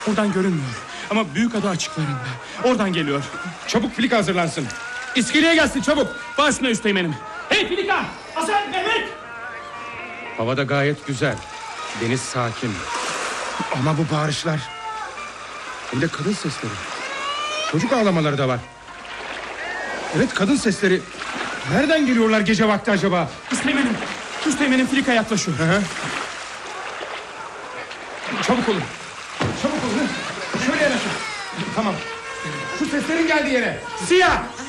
Oradan görünmüyor. Ama büyük ada açıklarında. Oradan geliyor. Çabuk filika hazırlansın. İskeleye gelsin çabuk. Başına üsteğmenim. Hey filika! Hasan, Mehmet! Havada gayet güzel. Deniz sakin. Ama bu bağırışlar. Hem de kadın sesleri. Çocuk ağlamaları da var. Evet, kadın sesleri. Nereden geliyorlar gece vakti acaba? Üsteğmenim filika yaklaşıyor. Hı. Çabuk olun. Çabuk olun. Şöyle yanaşın. Tamam. Şu seslerin geldiği yere. Siyah!